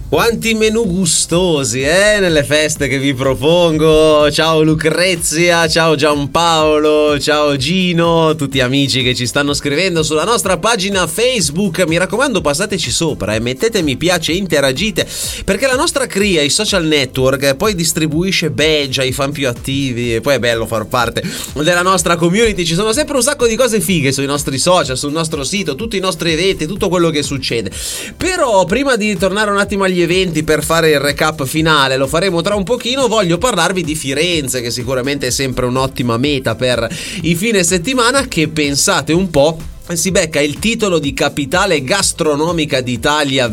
Quanti menù gustosi, nelle feste che vi propongo. Ciao Lucrezia, ciao Giampaolo, ciao Gino, tutti amici che ci stanno scrivendo sulla nostra pagina Facebook. Mi raccomando, passateci sopra e mettete mi piace, interagite, perché la nostra cria, i social network, poi distribuisce badge ai fan più attivi e poi è bello far parte della nostra community. Ci sono sempre un sacco di cose fighe sui nostri social, sul nostro sito, tutti i nostri eventi, tutto quello che succede. Però prima di tornare un attimo agli eventi per fare il recap finale, lo faremo tra un pochino, voglio parlarvi di Firenze, che sicuramente è sempre un'ottima meta per i fine settimana, che pensate un po' si becca il titolo di capitale gastronomica d'Italia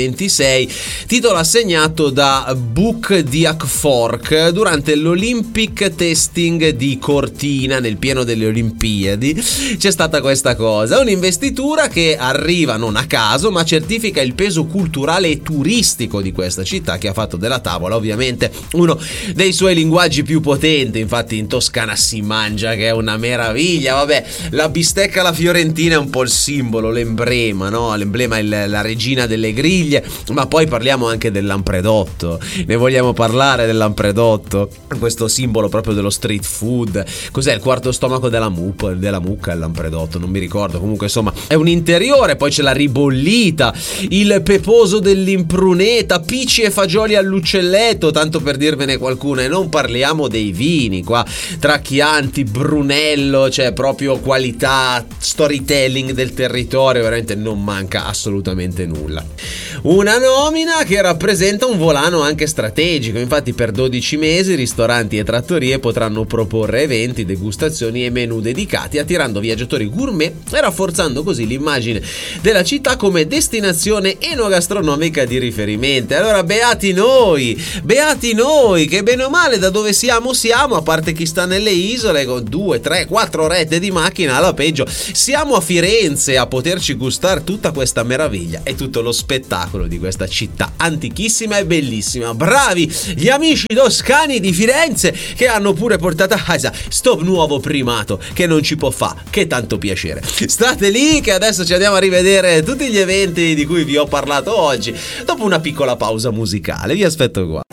2026, titolo assegnato da Book Diac Fork durante l'Olympic Testing di Cortina, nel pieno delle Olimpiadi. C'è stata questa cosa, un'investitura che arriva non a caso, ma certifica il peso culturale e turistico di questa città, che ha fatto della tavola ovviamente uno dei suoi linguaggi più potenti. Infatti in Toscana si mangia, che è una meraviglia. Vabbè, la bistecca alla fiorentina è un po' il simbolo, l'emblema, no? L'emblema è la regina delle griglie, ma poi parliamo anche del lampredotto. Ne vogliamo parlare del lampredotto? Questo simbolo proprio dello street food. Cos'è il quarto stomaco della mucca, il lampredotto? Non mi ricordo. Comunque, insomma, è un interiore. Poi c'è la ribollita, il peposo dell'impruneta, pici e fagioli all'uccelletto, tanto per dirvene qualcuna. E non parliamo dei vini qua, tra Chianti, Brunello, cioè proprio qualità, storytelling del territorio, veramente non manca assolutamente nulla. Una nomina che rappresenta un volano anche strategico. Infatti per 12 mesi ristoranti e trattorie potranno proporre eventi, degustazioni e menù dedicati, attirando viaggiatori gourmet e rafforzando così l'immagine della città come destinazione enogastronomica di riferimento. Allora beati noi, che bene o male da dove siamo, a parte chi sta nelle isole con 2, 3, 4 orette di macchina alla peggio, siamo a Firenze a poterci gustare tutta questa meraviglia e tutto lo spettacolo di questa città antichissima e bellissima. Bravi gli amici toscani di Firenze, che hanno pure portato a casa sto nuovo primato che non ci può fa che tanto piacere. State lì che adesso ci andiamo a rivedere tutti gli eventi di cui vi ho parlato oggi, dopo una piccola pausa musicale. Vi aspetto qua.